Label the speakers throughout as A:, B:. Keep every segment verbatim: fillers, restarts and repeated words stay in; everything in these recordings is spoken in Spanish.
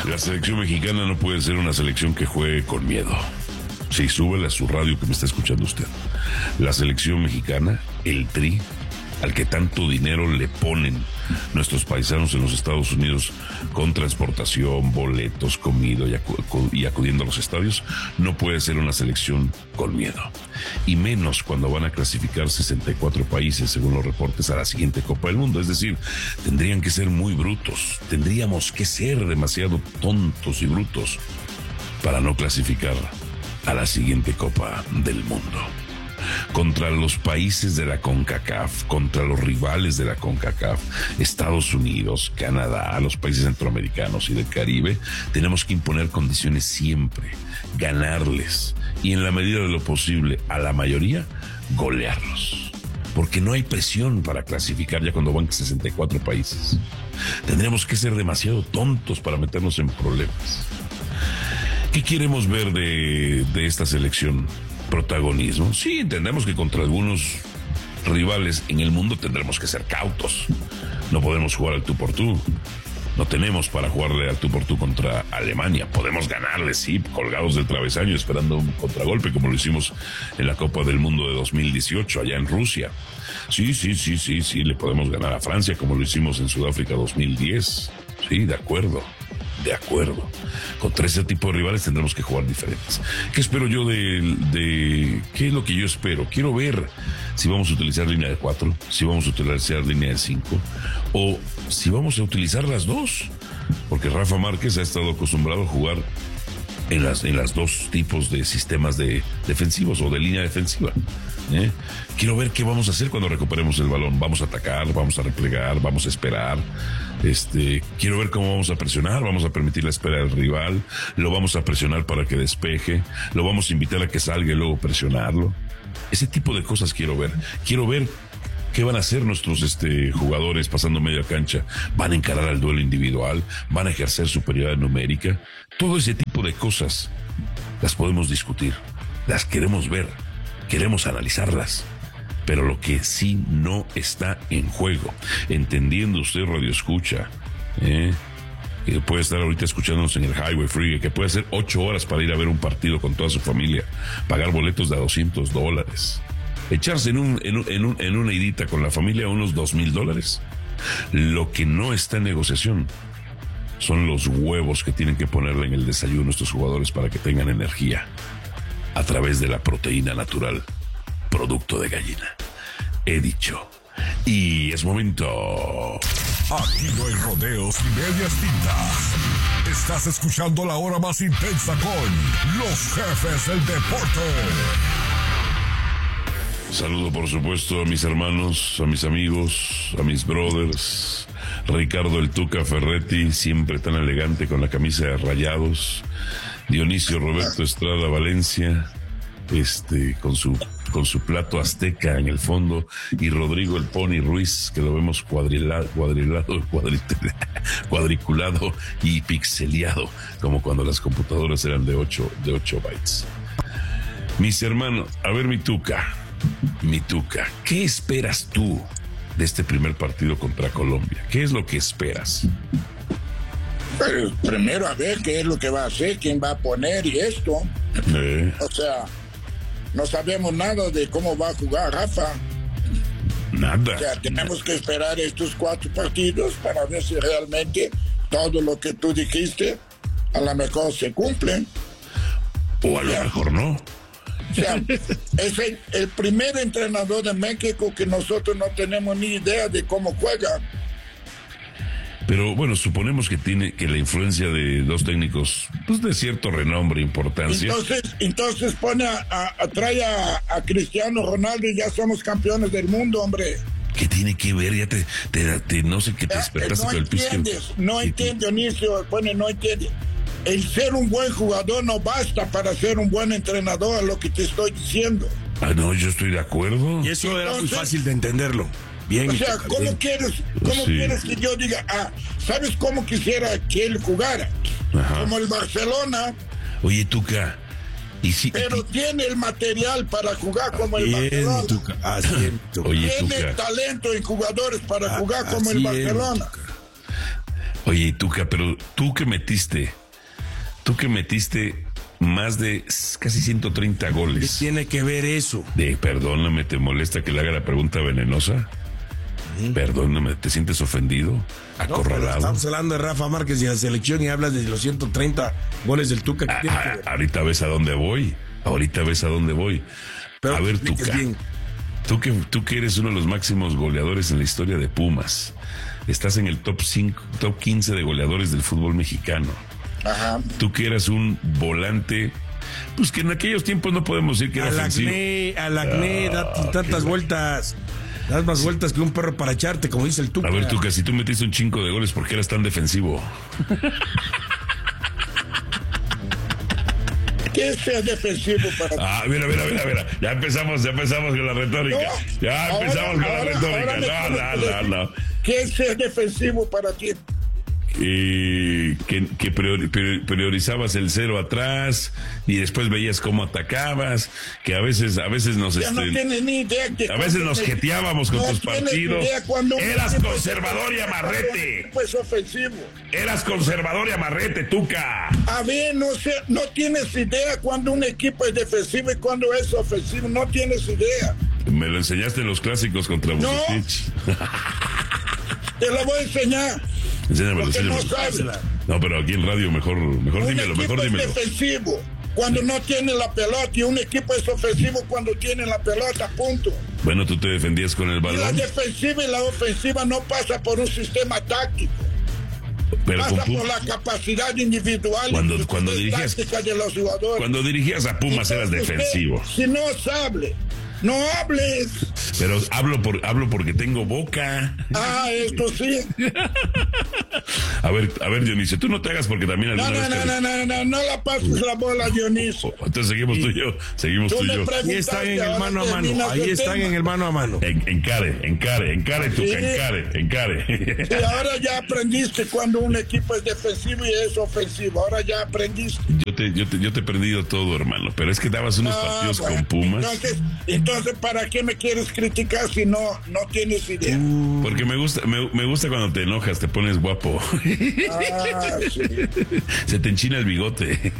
A: La selección mexicana no puede ser una selección que juegue con miedo. Sí, súbele a su radio que me está escuchando usted. La selección mexicana, el Tri, al que tanto dinero le ponen nuestros paisanos en los Estados Unidos con transportación, boletos, comida y, acu- y acudiendo a los estadios, no puede ser una selección con miedo. Y menos cuando van a clasificar sesenta y cuatro países, según los reportes, a la siguiente Copa del Mundo. Es decir, tendrían que ser muy brutos, tendríamos que ser demasiado tontos y brutos para no clasificar a la siguiente Copa del Mundo. Contra los países de la CONCACAF, contra los rivales de la CONCACAF, Estados Unidos, Canadá, los países centroamericanos y del Caribe, tenemos que imponer condiciones siempre, ganarles y en la medida de lo posible a la mayoría, golearlos. Porque no hay presión para clasificar ya cuando van sesenta y cuatro países. Tendremos que ser demasiado tontos para meternos en problemas. ¿Qué queremos ver de, de esta selección? Protagonismo. Sí, entendemos que contra algunos rivales en el mundo tendremos que ser cautos. No podemos jugar al tú por tú. No tenemos para jugarle al tú por tú contra Alemania. Podemos ganarle, sí, colgados del travesaño, esperando un contragolpe, como lo hicimos en la Copa del Mundo de dos mil dieciocho, allá en Rusia. Sí, sí, sí, sí, sí, le podemos ganar a Francia, como lo hicimos en Sudáfrica dos mil diez. Sí, de acuerdo. De acuerdo. Contra ese tipo de rivales tendremos que jugar diferentes. ¿Qué espero yo de, de... ¿Qué es lo que yo espero? Quiero ver si vamos a utilizar línea de cuatro, si vamos a utilizar línea de cinco, o si vamos a utilizar las dos. Porque Rafa Márquez ha estado acostumbrado a jugar en las, en las dos tipos de sistemas de defensivos o de línea defensiva. ¿Eh? Quiero ver qué vamos a hacer cuando recuperemos el balón. Vamos a atacar, vamos a replegar, vamos a esperar. Este, quiero ver cómo vamos a presionar. Vamos a permitir la espera del rival, lo vamos a presionar para que despeje, lo vamos a invitar a que salga y luego presionarlo. Ese tipo de cosas quiero ver. Quiero ver qué van a hacer nuestros este, jugadores pasando media cancha. ¿Van a encarar al duelo individual? ¿Van a ejercer superioridad numérica? Todo ese tipo de cosas las podemos discutir, las queremos ver, queremos analizarlas. Pero lo que sí no está en juego, entendiendo usted, radio escucha, ¿eh? que puede estar ahorita escuchándonos en el Highway Free, que puede hacer ocho horas para ir a ver un partido con toda su familia, pagar boletos de a doscientos dólares, echarse en, un, en, un, en, un, en una idita con la familia unos dos mil dólares. Lo que no está en negociación son los huevos que tienen que ponerle en el desayuno a estos jugadores para que tengan energía a través de la proteína natural, producto de gallina. He dicho. Y es momento.
B: Aquí no hay rodeos y medias tintas. Estás escuchando la hora más intensa con los jefes del deporte.
A: Saludo, por supuesto, a mis hermanos, a mis amigos, a mis brothers. Ricardo el Tuca Ferretti, siempre tan elegante con la camisa de Rayados. Dionisio Roberto Estrada Valencia, este, con su con su plato azteca en el fondo, y Rodrigo el Pony Ruiz, que lo vemos cuadrilado, cuadrilado, cuadriculado y pixeleado, como cuando las computadoras eran de ocho, de ocho bytes. Mis hermanos, a ver, mi Tuca, mi Tuca, ¿qué esperas tú de este primer partido contra Colombia? ¿Qué es lo que esperas?
C: Pero primero a ver qué es lo que va a hacer, quién va a poner y esto.
A: Eh.
C: O sea, no sabemos nada de cómo va a jugar Rafa.
A: Nada.
C: O sea, tenemos que esperar estos cuatro partidos para ver si realmente todo lo que tú dijiste a lo mejor se cumple.
A: O a lo mejor no.
C: O sea, es el, el primer entrenador de México que nosotros no tenemos ni idea de cómo juega.
A: Pero bueno, suponemos que tiene que la influencia de dos técnicos pues de cierto renombre e importancia.
C: Entonces, entonces pone a, a, a trae a, a Cristiano Ronaldo y ya somos campeones del mundo, hombre.
A: ¿Qué tiene que ver? Ya te, te, te no sé qué te despertaste
C: no
A: con el pisco.
C: Entiendes, no entiende, Dionisio, pone, no entiende. El ser un buen jugador no basta para ser un buen entrenador, a lo que te estoy diciendo.
A: Ah, no, yo estoy de acuerdo.
D: Y eso era muy fácil de entenderlo. Bien,
C: o sea, ¿cómo bien. quieres, cómo sí. quieres que yo diga, ah, ¿sabes cómo quisiera que él jugara? Ajá. Como el Barcelona.
A: Oye, Tuca, y si,
C: pero y, tiene el material para jugar como
D: bien,
C: el Barcelona.
D: Tuca, así, Tuca.
A: Oye,
C: tiene
A: Tuca.
C: talento en jugadores para jugar como el Barcelona.
A: Tuca. Oye, Tuca, pero tú que metiste, tú que metiste más de casi ciento treinta goles.
D: ¿Qué tiene que ver eso?
A: De, perdóname, ¿te molesta que le haga la pregunta venenosa? ¿Mm? Perdóname, ¿te sientes ofendido? ¿Acorralado?
D: No, estamos hablando de Rafa Márquez y la selección y hablas de los ciento treinta goles del Tuca. ¿Qué
A: Ah,
D: tiene que ver?
A: ahorita ves a dónde voy. Ahorita ves a dónde voy.
D: Pero
A: a ver,
D: que
A: Tuca.
D: bien.
A: Tú que, tú que eres uno de los máximos goleadores en la historia de Pumas. Estás en el top cinco, top quince de goleadores del fútbol mexicano.
C: Ajá.
A: Tú que eras un volante, pues que en aquellos tiempos no podemos decir que era
D: Al
A: ofensivo.
D: acné, al acné,
A: Ah,
D: da tantas vueltas. Das más vueltas que un perro para echarte, como dice el Tuca.
A: A ver, Tuca, si tú metiste un chingo de goles, ¿por qué eras tan defensivo?
C: ¿Qué es ser defensivo para ti?
A: Ah, mira, mira, mira, mira. Ya empezamos, ya empezamos con la retórica.
C: No,
A: ya
C: ahora-
A: empezamos con
C: ahora-
A: la retórica.
C: ahora me
A: No,
C: tienes
A: no,
C: que
A: no,
C: decir,
A: no.
C: ¿Qué es ser defensivo para ti?
A: Eh, que, que priori- priori- priorizabas el cero atrás y después veías cómo atacabas, que a veces, a veces nos
C: Ya no
A: este,
C: tienes ni idea. Que
A: a veces nos jeteábamos con
C: no
A: tus
C: tienes
A: partidos.
C: idea cuando un
A: Eras
C: equipo es
A: conservador y amarrete.
C: Pues ofensivo.
A: Eras conservador y amarrete, Tuca.
C: A ver, no sé, no tienes idea cuando un equipo es defensivo y cuando es ofensivo. No tienes idea.
A: Me lo enseñaste en los clásicos contra
C: No.
A: Bucetich.
C: Te lo voy a enseñar.
A: Enséñamelo,
C: Porque no
A: enséñamelo.
C: sabes.
A: No, pero aquí en radio mejor, mejor
C: Un
A: dímelo,
C: equipo
A: mejor
C: es
A: dímelo.
C: defensivo cuando no tiene la pelota y un equipo es ofensivo cuando tiene la pelota, punto.
A: Bueno, tú te defendías con el
C: Y la
A: balón,
C: defensiva y la ofensiva no pasa por un sistema táctico,
A: pero con
C: pasa
A: Pu-
C: por la capacidad individual
A: Cuando-
C: y
A: cuando dirigías-
C: táctica de los jugadores.
A: cuando dirigías a Pumas eras
C: Entonces,
A: defensivo.
C: usted, si no sabe, no hables.
A: Pero hablo por hablo porque tengo boca.
C: Ah, esto sí.
A: A ver, a ver, Dionisio, tú no te hagas porque también
C: No,
A: alguna
C: no,
A: vez
C: no,
A: te-
C: no, no, no, no la pases la bola, Dionisio.
A: Entonces seguimos tú y yo, seguimos
C: Tú
A: tú y
C: le
A: yo.
C: preguntaste,
D: Ahí están en el
C: ahora
D: mano a mano.
C: terminas
D: Ahí
C: el
D: están
C: tema.
D: en el mano a mano.
A: En- encare, encare, encare, Tuca,
C: Sí.
A: encare, encare.
C: Sí, ahora ya aprendiste cuando un equipo es defensivo y es ofensivo. Ahora ya aprendiste.
A: Yo te, yo te, yo te he perdido todo, hermano, pero es que dabas unos
C: Ah,
A: partidos
C: bueno.
A: con Pumas.
C: Entonces, entonces, ¿para qué me quieres criticar si no, no tienes idea?
A: Porque me gusta, me, me gusta cuando te enojas, te pones guapo.
C: Ah, sí.
A: Se te enchina el bigote.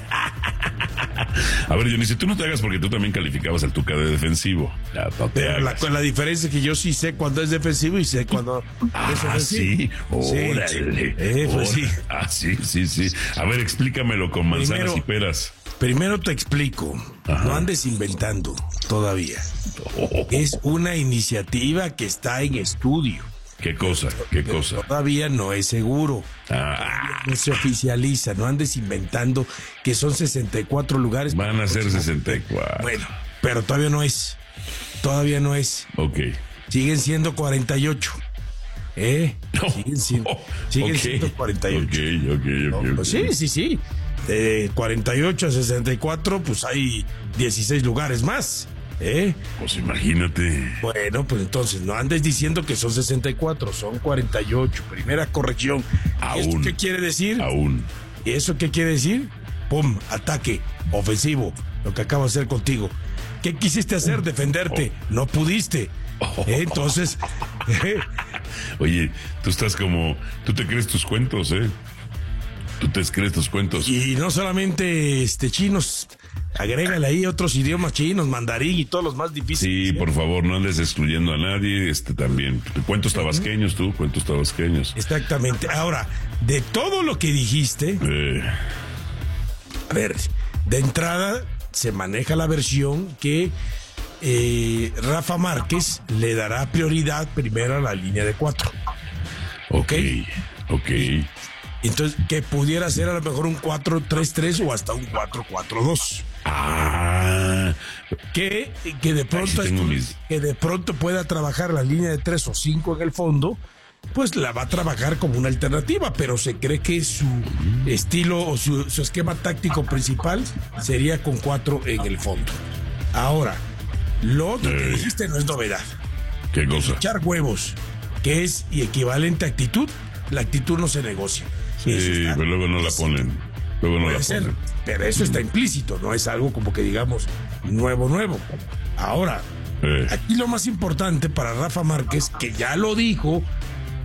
A: A ver, Dionisio, tú no te hagas porque tú también calificabas al Tuca de defensivo. Ya, no te
D: Pero la,
A: hagas.
D: la diferencia es que yo sí sé cuando es defensivo y sé cuando es
A: Ah,
D: ofensivo.
A: sí, órale.
D: Sí, eh, pues sí.
A: Órale. Ah, sí, sí, sí. A ver, explícamelo con manzanas
D: Primero-
A: y peras.
D: Primero te explico.
A: Ajá.
D: No andes inventando todavía. Es una iniciativa que está en estudio.
A: ¿Qué cosa? ¿Qué cosa?
D: Todavía no es seguro.
A: Ah,
D: No se oficializa. No andes inventando que son sesenta y cuatro lugares.
A: van a ser sesenta y cuatro.
D: Bueno, pero todavía no es. Todavía no es.
A: Ok.
D: Siguen siendo cuarenta y ocho. ¿Eh?
A: No.
D: Siguen siendo, siguen
A: Ok.
D: siendo cuarenta y ocho.
A: Ok, ok, ok.
D: Pues
A: ok.
D: sí, sí, sí. De cuarenta y ocho a sesenta y cuatro, pues hay dieciséis lugares más. ¿Eh?
A: Pues imagínate.
D: Bueno, pues entonces no andes diciendo que son sesenta y cuatro, son cuarenta y ocho. Primera corrección. ¿Y esto
A: Aún.
D: qué quiere decir?
A: Aún.
D: ¿Y eso qué quiere decir? Pum, ataque, ofensivo, lo que acabo de hacer contigo. ¿Qué quisiste hacer? Defenderte. No pudiste. ¿Eh? Entonces, ¿eh?
A: Oye, tú estás como. Tú te crees tus cuentos, ¿eh? Tú te crees tus cuentos.
D: Y no solamente este chinos, agrégale ahí otros idiomas chinos, mandarín y todos los más difíciles.
A: Sí, por favor, no andes excluyendo a nadie. Este también. Cuentos tabasqueños, tú, cuentos tabasqueños.
D: Exactamente. Ahora, de todo lo que dijiste,
A: Eh,
D: a ver, de entrada se maneja la versión que eh, Rafa Márquez le dará prioridad primero a la línea de cuatro.
A: ok, ok.
D: Entonces, que pudiera ser a lo mejor un cuatro tres tres o hasta un cuatro cuatro dos.
A: Ah,
D: Que, que de pronto
A: Ahí sí tengo
D: estu-
A: mis-
D: que de pronto pueda trabajar la línea de tres o cinco en el fondo, pues la va a trabajar como una alternativa, pero se cree que su estilo o su, su esquema táctico principal sería con cuatro en el fondo. Ahora, lo otro que
A: Eh.
D: dijiste no es novedad.
A: qué cosa.
D: Echar huevos, que es y equivalente a actitud, la actitud no se negocia.
A: Sí,
D: Eso está-
A: pero luego no la ponen. Luego no la
D: Puede ser,
A: ponen.
D: pero eso está implícito, no es algo como que digamos nuevo, nuevo. Ahora,
A: Eh,
D: aquí lo más importante para Rafa Márquez, que ya lo dijo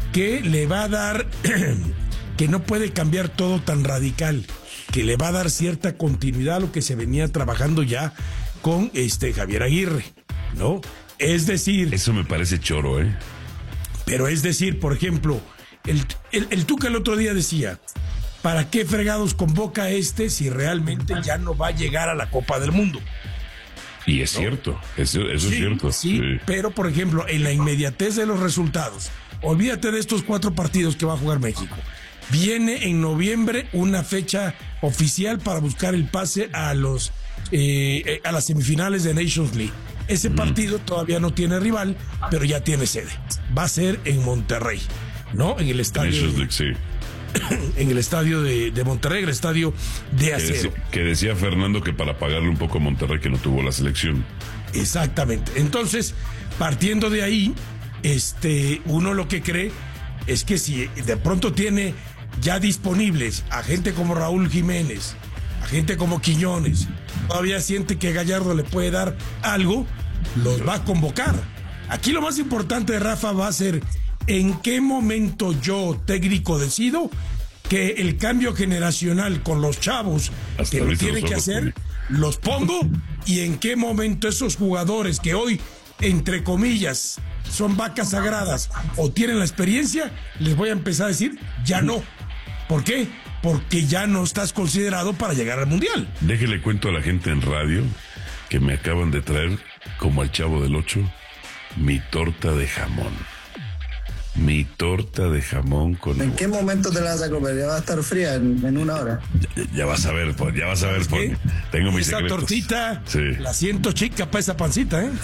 D: que le va a dar, que no puede cambiar todo tan radical, que le va a dar cierta continuidad a lo que se venía trabajando ya con este Javier Aguirre, ¿no? Es decir...
A: Eso me parece choro, ¿eh?
D: Pero es decir, por ejemplo, el, el, el Tuca el otro día decía, ¿para qué fregados convoca a este si realmente ya no va a llegar a la Copa del Mundo?
A: Y es ¿no? cierto, eso, eso
D: sí,
A: es cierto.
D: Sí, sí, pero por ejemplo, en la inmediatez de los resultados, olvídate de estos cuatro partidos que va a jugar México. Viene en noviembre una fecha oficial para buscar el pase a los eh, a las semifinales de Nations League. Ese mm. partido todavía no tiene rival, pero ya tiene sede. Va a ser en Monterrey, ¿no? En el estadio.
A: Nations League, sí.
D: En el estadio de, de Monterrey, el estadio de acero.
A: Que decía, que decía Fernando que para pagarle un poco a Monterrey que no tuvo la selección.
D: Exactamente. Entonces, partiendo de ahí, este, uno lo que cree es que si de pronto tiene ya disponibles a gente como Raúl Jiménez, a gente como Quiñones, todavía siente que Gallardo le puede dar algo, los va a convocar. Aquí lo más importante de Rafa va a ser en qué momento yo, técnico, decido que el cambio generacional con los chavos hasta que lo tienen que hacer, los pongo, y en qué momento esos jugadores que hoy, entre comillas, son vacas sagradas o tienen la experiencia, les voy a empezar a decir, ya no. ¿Por qué? Porque ya no estás considerado para llegar al Mundial.
A: Déjele cuento a la gente en radio que me acaban de traer, como al Chavo del Ocho, mi torta de jamón. Mi torta de jamón con...
E: ¿En qué momento te la vas a comer? Ya va a estar fría en, en una hora.
A: Ya, ya vas a ver, ya vas a ver. Pon. Tengo mis
D: esa
A: secretos.
D: Tortita,
A: sí.
D: La siento chica para esa pancita, ¿eh?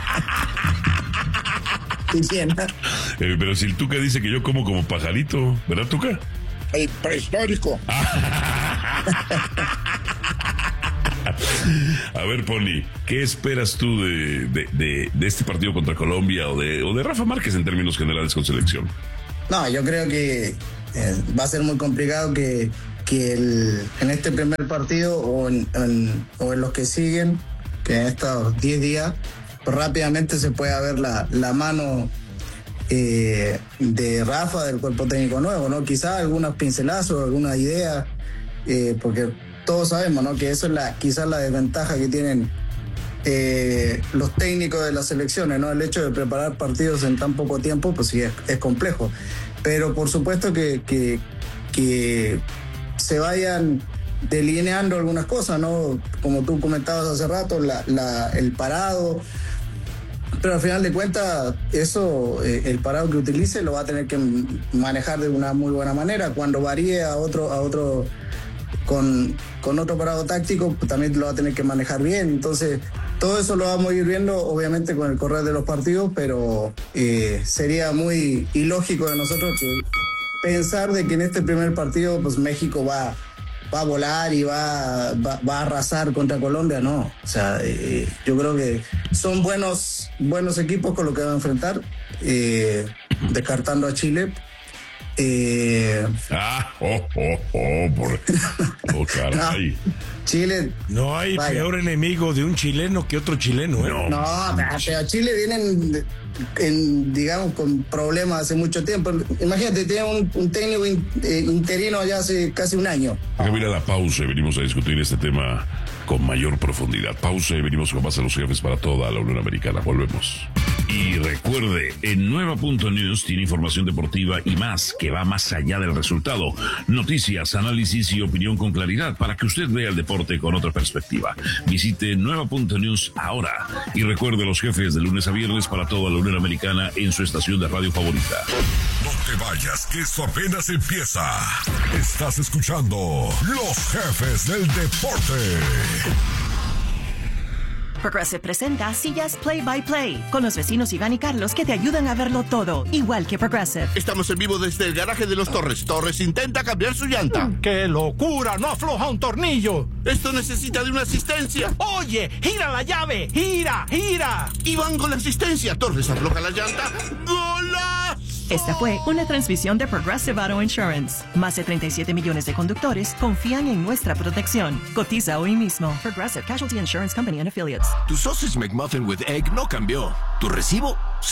A: eh pero si el Tuca dice que yo como como pajarito, ¿verdad, Tuca?
C: El prehistórico.
A: A ver, Pony, ¿qué esperas tú de, de, de, de este partido contra Colombia o de, o de Rafa Márquez en términos generales con selección?
E: No, yo creo que eh, va a ser muy complicado que, que el, en este primer partido o en, en, o en los que siguen, que en estos diez días, pues rápidamente se pueda ver la, la mano eh, de Rafa, del cuerpo técnico nuevo, ¿no? Quizás algunas pincelazos, algunas ideas, eh, porque todos sabemos, ¿no?, que eso es la, quizás la desventaja que tienen eh, los técnicos de las selecciones, ¿no? El hecho de preparar partidos en tan poco tiempo, pues sí, es, es complejo. Pero por supuesto que, que, que se vayan delineando algunas cosas, ¿no? Como tú comentabas hace rato, la, la, el parado. Pero al final de cuentas, eso, eh, el parado que utilice lo va a tener que manejar de una muy buena manera. Cuando varíe a otro, a otro con, con otro parado táctico, pues también lo va a tener que manejar bien. Entonces, todo eso lo vamos a ir viendo, obviamente, con el correr de los partidos, pero eh, sería muy ilógico de nosotros que pensar de que en este primer partido, pues México va, va a volar y va, va, va a arrasar contra Colombia, no. O sea, eh, yo creo que son buenos, buenos equipos con lo que van a enfrentar, eh, descartando a Chile. Eh...
A: Ah, oh, oh, oh, por... oh, caray.
E: No, Chile.
D: No hay vaya. peor enemigo de un chileno que otro chileno, ¿eh?
E: No, no, pero Chile vienen, en, digamos, con problemas hace mucho tiempo. Imagínate, tiene un, un técnico in, eh, interino ya hace casi un año.
A: Déjame ir a la pausa y venimos a discutir este tema con mayor profundidad. Pausa y venimos con más a los jefes para toda la Unión Americana. Volvemos. Y recuerde, en Nueva Punto News tiene información deportiva y más que va más allá del resultado. Noticias, análisis y opinión con claridad para que usted vea el deporte con otra perspectiva. Visite Nueva Punto News ahora. Y recuerde los jefes de lunes a viernes para toda la Unión Americana en su estación de radio favorita.
B: No te vayas, que esto apenas empieza. Estás escuchando Los Jefes del Deporte.
F: Progressive presenta Sillas Play by Play con los vecinos Iván y Carlos que te ayudan a verlo todo, igual que Progressive.
G: Estamos en vivo desde el garaje de los Torres. Torres intenta cambiar su llanta.
H: ¡Qué locura! ¡No afloja un tornillo!
G: Esto necesita de una asistencia.
H: ¡Oye! ¡Gira la llave! ¡Gira! ¡Gira!
G: Iván con la asistencia. Torres afloja la llanta. ¡Golazo!
F: Esta fue una transmisión de Progressive Auto Insurance. Más de treinta y siete millones de conductores confían en nuestra protección. Cotiza hoy mismo. Progressive Casualty Insurance Company and Affiliates.
I: Tu Sausage McMuffin with Egg no cambió. ¿Tu recibo? Sí.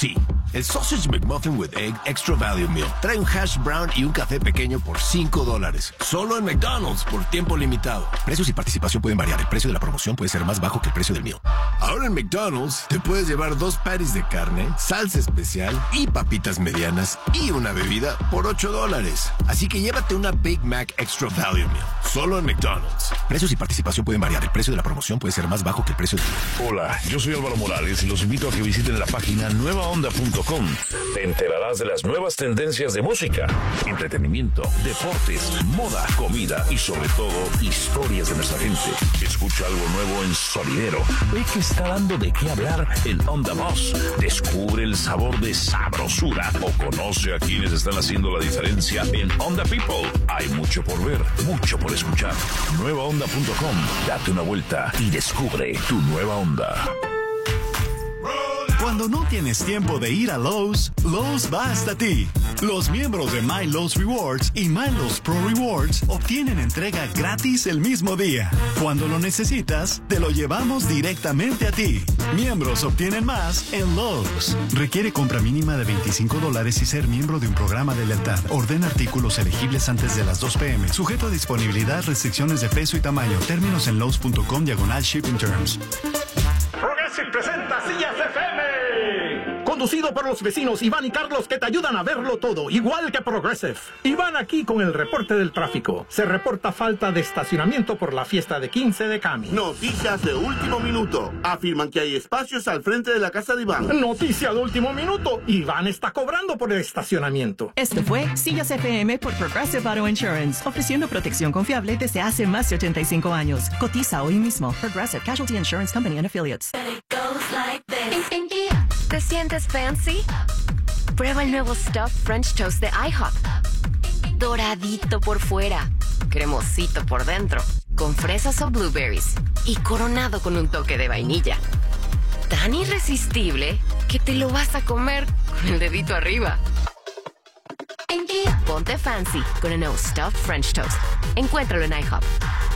I: El Sausage McMuffin with Egg Extra Value Meal trae un hash brown y un café pequeño por cinco dólares. Solo en McDonald's por tiempo limitado. Precios y participación pueden variar. El precio de la promoción puede ser más bajo que el precio del meal. Ahora en McDonald's te puedes llevar dos patties de carne, salsa especial y papitas medianas y una bebida por ocho dólares. Así que llévate una Big Mac Extra Value Meal. Solo en McDonald's. Precios y participación pueden variar. El precio de la promoción puede ser más bajo que el precio del meal.
A: Hola, yo soy Álvaro Morales y los invito a que visiten la página nueva onda punto com. Te enterarás de las nuevas tendencias de música, entretenimiento, deportes, moda, comida y sobre todo historias de nuestra gente. Escucha algo nuevo en Sonidero. Ve que está dando de qué hablar en Onda Voz. Descubre el sabor de sabrosura o conoce a quienes están haciendo la diferencia en Onda People. Hay mucho por ver, mucho por escuchar. nueva onda punto com. Date una vuelta y descubre tu nueva onda.
J: Cuando no tienes tiempo de ir a Lowe's, Lowe's va hasta ti. Los miembros de My Lowe's Rewards y My Lowe's Pro Rewards obtienen entrega gratis el mismo día. Cuando lo necesitas, te lo llevamos directamente a ti. Miembros obtienen más en Lowe's. Requiere compra mínima de veinticinco dólares y ser miembro de un programa de lealtad. Ordena artículos elegibles antes de las dos pe eme. Sujeto a disponibilidad, restricciones de peso y tamaño. Términos en Lowe's punto com diagonal shipping terms.
H: Progressive presenta Sillas F M. Conducido por los vecinos Iván y Carlos, que te ayudan a verlo todo, igual que Progressive. Iván aquí con el reporte del tráfico. Se reporta falta de estacionamiento por la fiesta de quince de Cami.
G: Noticias de último minuto. Afirman que hay espacios al frente de la casa de Iván.
H: Noticia de último minuto. Iván está cobrando por el estacionamiento.
F: Esto fue Sillas F M por Progressive Auto Insurance, ofreciendo protección confiable desde hace más de ochenta y cinco años. Cotiza hoy mismo. Progressive Casualty Insurance Company and Affiliates.
K: ¿Te sientes fancy? Prueba el nuevo Stuffed French Toast de IHOP. Doradito por fuera, cremosito por dentro, con fresas o blueberries y coronado con un toque de vainilla. Tan irresistible que te lo vas a comer con el dedito arriba. Ponte fancy con el nuevo Stuffed French Toast. Encuéntralo en IHOP.